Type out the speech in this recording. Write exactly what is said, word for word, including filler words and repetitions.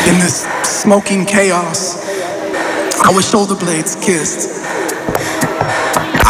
In this smoking chaos, our shoulder blades kissed.